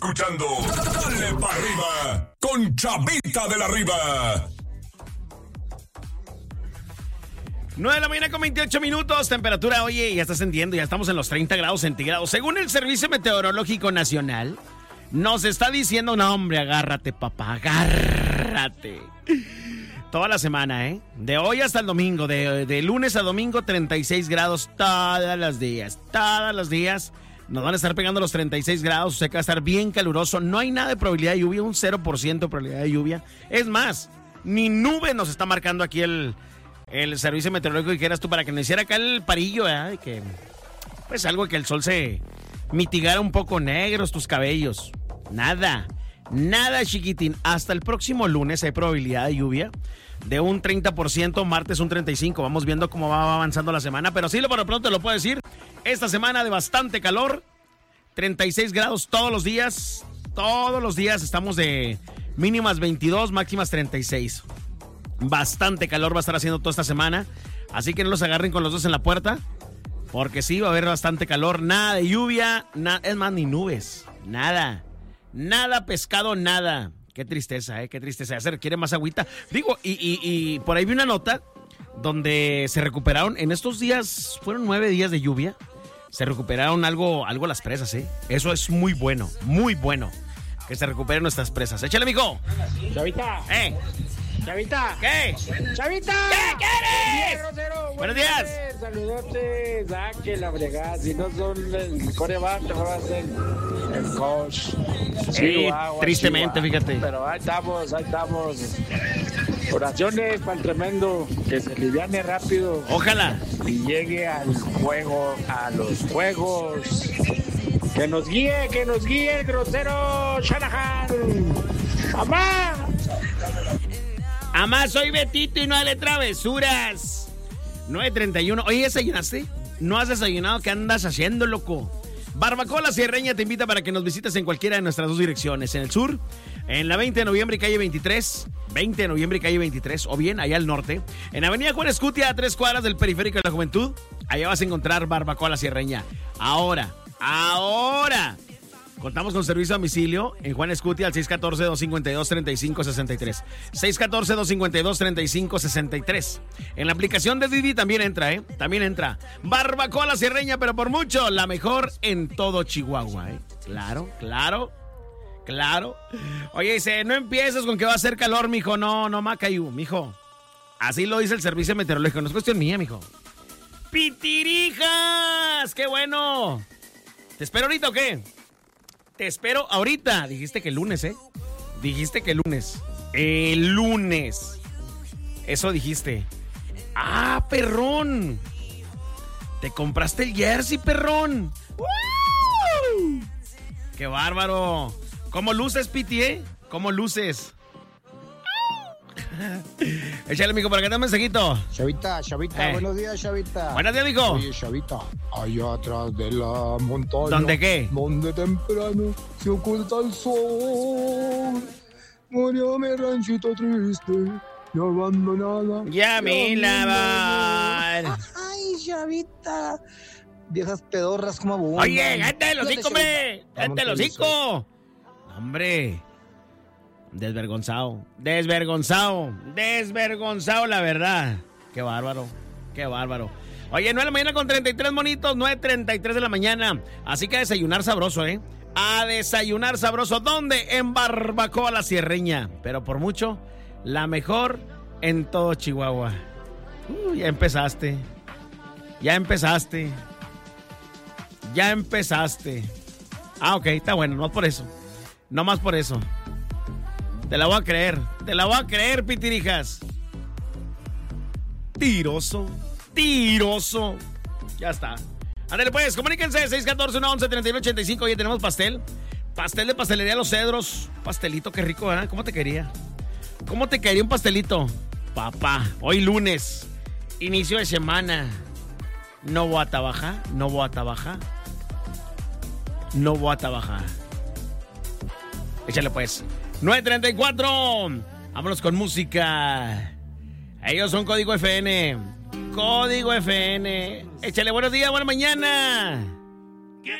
Escuchando Dale para arriba con Chavita de la Riva. 9 de la mañana con 28 minutos, temperatura, oye, ya está ascendiendo, ya estamos en los 30 grados centígrados. Según el Servicio Meteorológico Nacional, nos está diciendo, no hombre, agárrate papá, agárrate. Toda la semana, de hoy hasta el domingo, de lunes a domingo, 36 grados todos los días, nos van a estar pegando los 36 grados, o sea que va a estar bien caluroso, no hay nada de probabilidad de lluvia, un 0% de probabilidad de lluvia, es más, ni nube nos está marcando aquí el servicio meteorológico que quieras tú para que nos hiciera acá el parillo, de que, pues algo que el sol se mitigara un poco negros tus cabellos. Nada, chiquitín. Hasta el próximo lunes hay probabilidad de lluvia de un 30%, martes un 35%. Vamos viendo cómo va avanzando la semana, pero sí, por lo pronto te lo puedo decir. Esta semana de bastante calor, 36 grados todos los días estamos de mínimas 22, máximas 36. Bastante calor va a estar haciendo toda esta semana. Así que no los agarren con los dos en la puerta. Porque sí, va a haber bastante calor. Nada de lluvia. Es más, ni nubes. Nada. Nada pescado, nada. Qué tristeza, qué tristeza. Ya se requiere más agüita. Digo, y por ahí vi una nota donde se recuperaron. En estos días, fueron 9 días de lluvia. Se recuperaron algo las presas, Eso es muy bueno. Muy bueno. Que se recuperen nuestras presas. Échale, mijo. Chavita. Chavita. ¿Qué? Chavita. ¿Qué quieres? Buenos días. Saludotes. Que la fregada. Si no son el coreback, te va a ser el coach. Tristemente, fíjate. Pero ahí estamos. Oraciones para el tremendo. Que se liviane rápido. Ojalá. Y llegue al juego, a los juegos. Que nos guíe el grosero Shanahan. Amá, soy Betito y no haré travesuras. 9:31. Oye, ¿desayunaste? ¿No has desayunado? ¿Qué andas haciendo, loco? Barbacoa La Sierreña te invita para que nos visites en cualquiera de nuestras dos direcciones. En el sur, en la 20 de noviembre y calle 23. 20 de noviembre y calle 23. O bien, allá al norte. En Avenida Juan Escutia, a 3 cuadras del Periférico de la Juventud. Allá vas a encontrar Barbacoa La Sierreña. Ahora. Contamos con servicio a domicilio en Juan Escutia al 614-252-3563. 614-252-3563. En la aplicación de Didi también entra, También entra. Barbacoa La Sierreña, pero por mucho, la mejor en todo Chihuahua, Claro. Oye, dice, no empieces con que va a hacer calor, mijo. No, Macayu, mijo. Así lo dice el servicio meteorológico. No es cuestión mía, mijo. ¡Pitirijas! ¡Qué bueno! ¿Te espero ahorita o qué? Te espero ahorita. Dijiste que el lunes, Dijiste que el lunes. El lunes. Eso dijiste. ¡Ah, perrón! Te compraste el jersey, perrón. ¡Woo! ¡Qué bárbaro! ¿Cómo luces, Piti, ¿Cómo luces? Échale, mijo, para que te un mensajito. Chavita, buenos días, Chavita. Buenos días, mijo. Oye, Chavita, allá atrás de la montaña. ¿Dónde qué? Donde temprano se oculta el sol. Murió mi ranchito triste y abandonada. Ya me lavan. Ay, Chavita. Viejas pedorras como abundan. Oye, cállate los hocico, hombre. Cállate los hocico. Hombre. Desvergonzado, la verdad. Qué bárbaro. Oye, 9 de la mañana con 33 monitos, 9:33 de la mañana. Así que a desayunar sabroso, A desayunar sabroso. ¿Dónde? En Barbacoa La Sierreña. Pero por mucho, la mejor en todo Chihuahua. Ya empezaste. Ah, ok, está bueno, no más por eso. Te la voy a creer, pitirijas. Tiroso. Ya está. Ándale pues, comuníquense, 614-111-3985. Oye, tenemos pastel de Pastelería Los Cedros. Pastelito, qué rico, ¿verdad? ¿Cómo te quería un pastelito? Papá, hoy lunes, inicio de semana. No voy a trabajar. Échale pues. 9:34. Vámonos con música. Ellos son Código FN. Échale, buenos días, buena mañana.